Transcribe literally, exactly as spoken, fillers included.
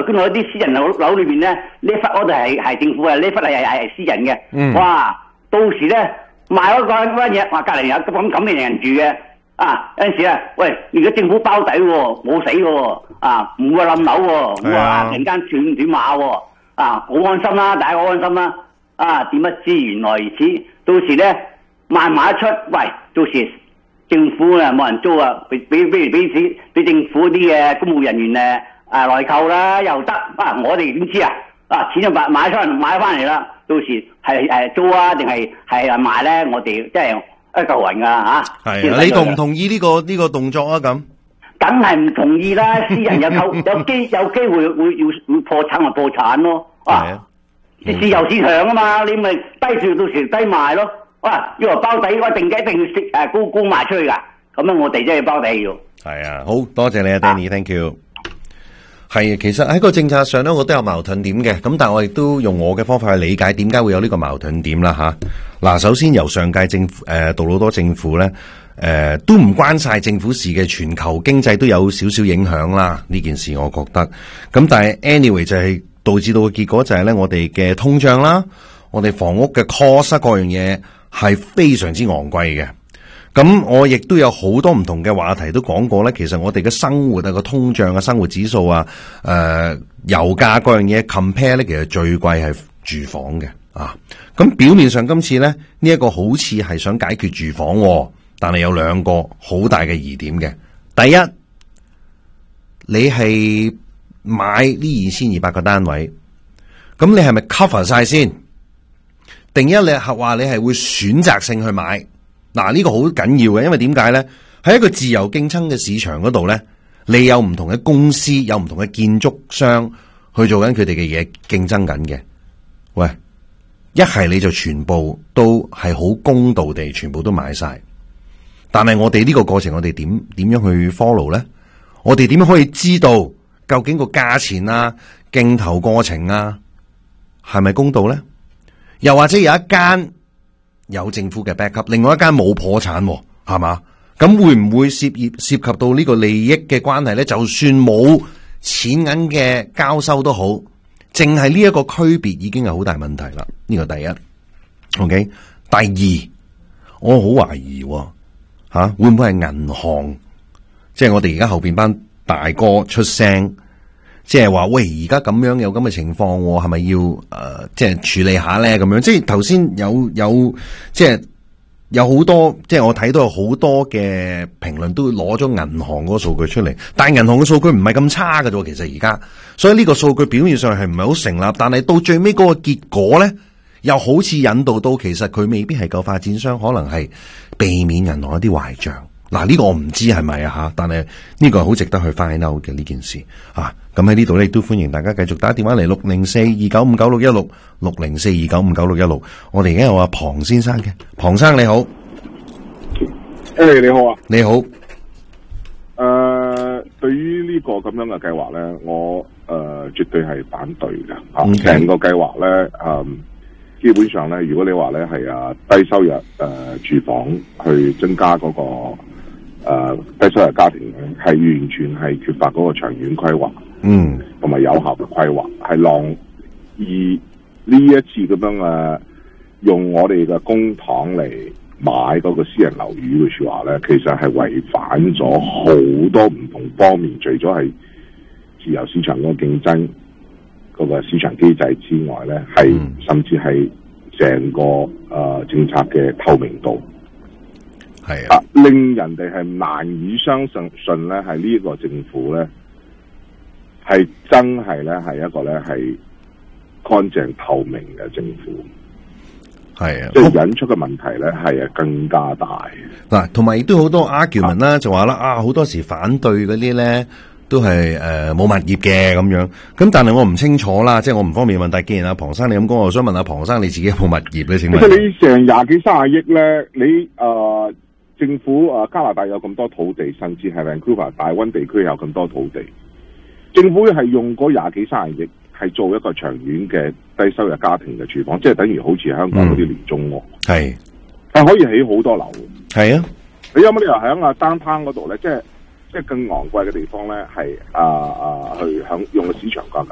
搬到啲私人樓樓裏邊咧，呢忽嗰度係係政府嘅，呢忽係係係私人嘅。 嗯， 哇！到時咧賣嗰個嗰嘢，話隔離有咁咁嘅人住嘅。啊！有陣時啊，喂，而家政府包底喎，冇死喎，啊，唔會冧樓喎，咁啊，突然間斷斷碼喎，啊，好安心啦，大家好安心啦，啊，點不知原來如此，到時咧賣唔賣得出，喂，到時政府啊冇人租啊，俾俾俾俾俾俾政府啲嘅公務人員誒啊內購啦，又得，啊，我哋點知啊？啊，錢就買買出嚟買翻嚟啦，到時係誒租啊定係係賣咧？我哋即係。一嚿雲噶吓， 係啊！你同唔同意呢、這個呢、這個動作啊？咁梗係唔同意啦！私人有有有機有機會會要會破產咪破產咯，啊！自由市場啊嘛，你咪低住到時低賣咯，哇！要話包底，我定計一定要食誒高高賣出去噶，咁樣我哋真係包底要。 係啊，好多謝你啊 ，Danny，thank you。係，其實喺個政策上咧，我都有矛盾點嘅，咁但係我亦都用我嘅方法去理解點解會有呢個矛盾點啦吓。嗱，首先由上屆政府誒杜魯多政府咧，誒、呃、都唔關晒政府事嘅，全球經濟都有少少影響啦。呢件事我覺得，咁但係 anyway 就係導致到嘅結果就係咧，我哋嘅通脹啦，我哋房屋嘅 cost 各樣嘢係非常之昂貴嘅。咁我亦都有好多唔同嘅話題都講過咧，其實我哋嘅生活啊，個通脹啊，生活指數啊，誒、呃、油價各樣嘢 compare 咧，其實最貴係住房嘅啊。咁表面上今次咧呢一、這個好似係想解決住房，啊，但係有兩個好大嘅疑點嘅。第一，你係買呢二千二百個單位，咁你係咪 cover 晒先？定一你係話你係會選擇性去買？嗱，呢個好緊要嘅，因為點解咧？喺一個自由競爭嘅市場嗰度咧，你有唔同嘅公司，有唔同嘅建築商去做緊佢哋嘅嘢，競爭緊嘅。喂，一係你就全部都係好公道地，全部都買晒。但係我哋呢個過程，我哋點點樣去 follow 咧？我哋點樣可以知道究竟個價錢啊、競投過程啊，係咪公道咧？又或者有一間有政府嘅 backup， 另外一間冇破產，係嘛？咁會唔會涉業涉及到呢個利益嘅關係咧？就算冇錢銀嘅交收都好，淨係呢一個區別已經係好大問題啦。呢個第一 ，OK。第二，我好懷疑吓、啊，會唔會係銀行？即係我哋而家後邊班大哥出聲，即係話喂，而家咁樣有咁嘅情況，係咪要誒、呃，即係處理下咧？咁樣，即係頭先有有，即係有好多，即係我睇到有好多嘅評論都攞咗銀行嗰個數據出嚟，但係銀行嘅數據唔係咁差㗎啫。其實而家，所以呢個數據表面上係唔係好成立，但係到最尾嗰個結果咧，又好似引導到其實佢未必係夠發展商，可能係避免銀行一啲壞賬。嗱，呢個我唔知係咪啊吓，但係呢個係好值得去 find out 嘅呢件事啊。咁喺呢度咧，亦都歡迎大家繼續打電話嚟六零四二九五九六一六六零四二九五九六一六。我哋而家有阿龐先生嘅，龐生你好，誒、 hey, 你好啊， 你好。誒、 呃，對於呢個咁樣嘅計劃咧，我誒、呃、絕對係反對嘅。啊，成、 okay. 個計劃咧，嗯。基本上咧，如果你話咧係啊低收入誒、呃、住房去增加嗰、那個誒、呃、低收入家庭咧，係完全係缺乏嗰個長遠規劃，嗯，同埋有效嘅規劃，係浪而呢一次咁樣誒用我哋嘅公帑嚟買嗰個私人樓宇嘅說話咧，其實係違反咗好多唔同方面，除咗係自由市場嗰個競爭。嗰、那個市場機制之外咧，係、嗯、甚至係成個誒、呃、政策嘅透明度係啊，令人哋係難以相信信咧，係呢一個政府咧係真係咧係一個咧係乾淨透明嘅政府，係啊，即係引出嘅問題咧係啊更加大嗱， 同埋亦都好多 argument 啦，就話啦啊，好多時反對嗰啲咧。都係誒冇物業嘅咁樣，咁但係我唔清楚啦，即係我唔方便問。但係既然阿龐生你咁講，我想問阿龐生你自己有冇物業咧？請問？ 你成廿幾卅億咧，你誒、呃、政府誒、呃、加拿大有咁多土地，甚至係 Vancouver 大溫地區有咁多土地，政府係用嗰廿幾卅億係做一個長遠嘅低收入家庭嘅住房，即係等於好似香港嗰啲廉租屋，係、嗯、係可以起好多樓，係啊，你有冇理由喺啊單攤嗰度咧？即係。即係更昂貴嘅地方咧，係啊啊去享用個市場價格。